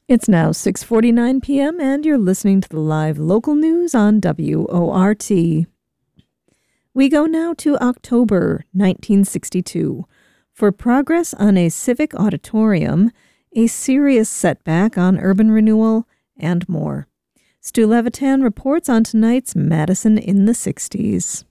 It's now 6:49 p.m. and you're listening to the live local news on WORT. We go now to October 1962 for progress on a civic auditorium, a serious setback on urban renewal, and more. Stu Levitan reports on tonight's Madison in the 60s.